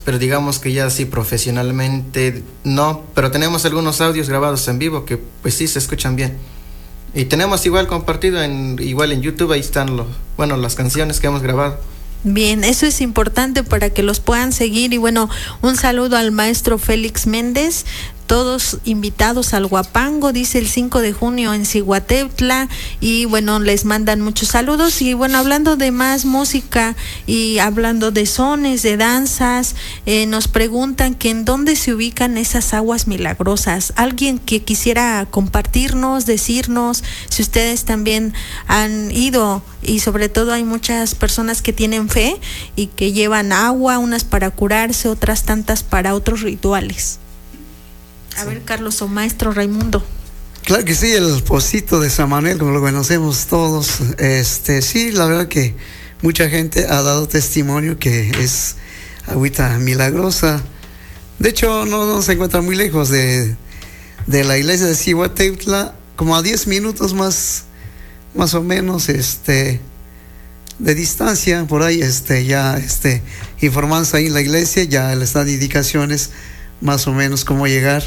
pero digamos que ya así profesionalmente no, pero tenemos algunos audios grabados en vivo que pues sí se escuchan bien. Y tenemos igual compartido igual en YouTube, ahí están las canciones que hemos grabado. Bien, eso es importante para que los puedan seguir. Y bueno, un saludo al maestro Félix Méndez, todos invitados al Huapango, dice el 5 de junio en Zihuateutla, y bueno, les mandan muchos saludos. Y bueno, hablando de más música y hablando de sones, de danzas, nos preguntan que en dónde se ubican esas aguas milagrosas. Alguien que quisiera compartirnos, decirnos si ustedes también han ido, y sobre todo hay muchas personas que tienen fe y que llevan agua, unas para curarse, otras tantas para otros rituales. A ver, Carlos o maestro Raimundo. Claro que sí, el Pocito de San Manuel, como lo conocemos todos, sí, la verdad que mucha gente ha dado testimonio que es agüita milagrosa. De hecho, no se encuentra muy lejos de la iglesia de Zihuateutla, como a 10 minutos más o menos, de distancia, por ahí, informándose ahí en la iglesia, ya les dan indicaciones más o menos cómo llegar.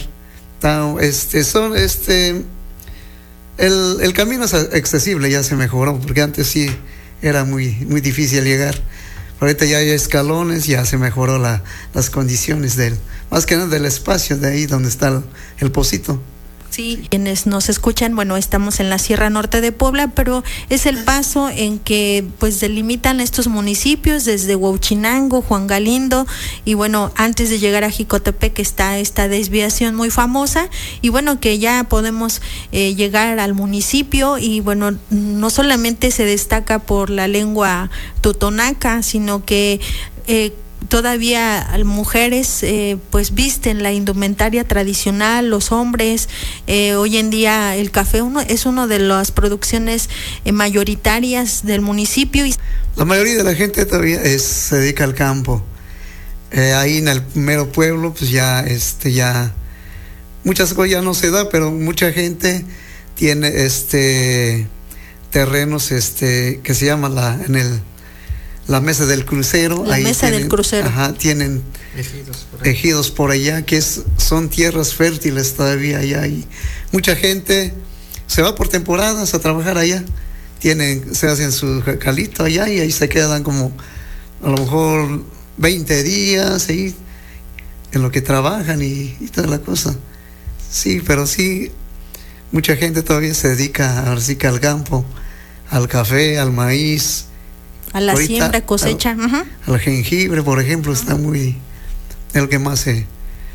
El camino es accesible, ya se mejoró, porque antes sí era muy difícil llegar. Ahorita ya hay escalones, ya se mejoró las condiciones más que nada del espacio de ahí donde está el Pocito. Sí, quienes nos escuchan, bueno, estamos en la Sierra Norte de Puebla, pero es el paso en que pues delimitan estos municipios desde Huauchinango, Juan Galindo, y bueno, antes de llegar a Jicotepec está esta desviación muy famosa, y bueno, que ya podemos llegar al municipio, y bueno, no solamente se destaca por la lengua totonaca, sino que todavía mujeres pues visten la indumentaria tradicional, los hombres, hoy en día el café es una de las producciones mayoritarias del municipio. La mayoría de la gente todavía se dedica al campo. Ahí en el mero pueblo pues ya muchas cosas ya no se da, pero mucha gente tiene terrenos que se llama la mesa del crucero. La mesa del crucero. Ajá, tienen ejidos por allá, que son tierras fértiles todavía allá. Y mucha gente se va por temporadas a trabajar allá. Se hacen su calito allá y ahí se quedan como a lo mejor 20 días ahí en lo que trabajan y toda la cosa. Sí, pero sí, mucha gente todavía se dedica así que al campo, al café, al maíz, a la siembra, cosecha, al jengibre, por ejemplo, está muy, el que más se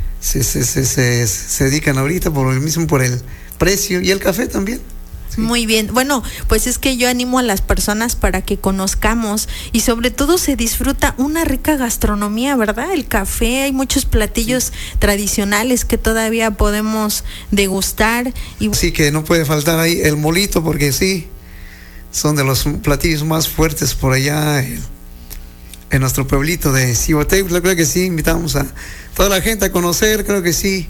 dedican ahorita por el precio, y el café también. Sí. Muy bien, bueno, pues es que yo animo a las personas para que conozcamos, y sobre todo se disfruta una rica gastronomía, ¿verdad? El café, hay muchos platillos tradicionales que todavía podemos degustar. Sí, que no puede faltar ahí el molito, porque sí, son de los platillos más fuertes por allá en nuestro pueblito de Zihuateutla. Creo que sí, invitamos a toda la gente a conocer, creo que sí,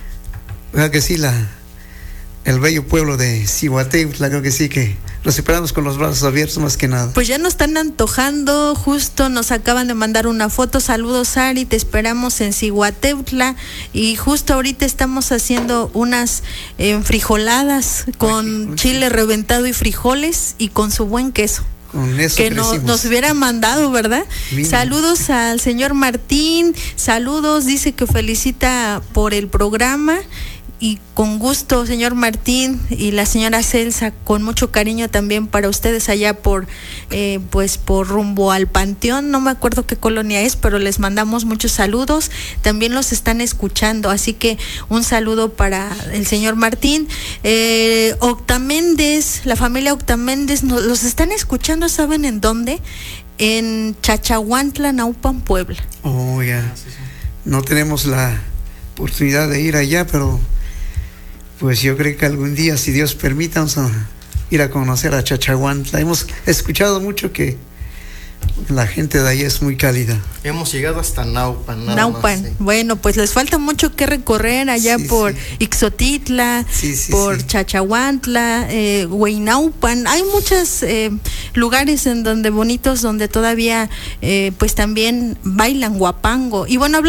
el bello pueblo de Zihuateutla, creo que sí, que los esperamos con los brazos abiertos más que nada. Pues ya nos están antojando, justo nos acaban de mandar una foto. Saludos, Ari, te esperamos en Zihuateutla, y justo ahorita estamos haciendo unas frijoladas con chile reventado y frijoles y con su buen queso. Con eso que nos hubiera mandado, ¿verdad? Mira. Saludos al señor Martín, saludos, dice que felicita por el programa. Y con gusto, señor Martín y la señora Celsa, con mucho cariño también para ustedes allá por rumbo al Panteón. No me acuerdo qué colonia es, pero les mandamos muchos saludos. También los están escuchando, así que un saludo para el señor Martín. Octaméndez, la familia Octaméndez, los están escuchando, ¿saben en dónde? En Chachahuantla, Naupan, Puebla. Oh, ya. No tenemos la oportunidad de ir allá, pero pues yo creo que algún día, si Dios permite, vamos a ir a conocer a Chachahuantla. Hemos escuchado mucho que La gente de ahí es muy cálida. Hemos llegado hasta Naupan. Naupan. Más, sí. Bueno, pues les falta mucho que recorrer allá por Ixotitla, por Chachahuantla, Hueynaupan. Hay muchos lugares en donde bonitos, donde todavía pues también bailan huapango. Y bueno,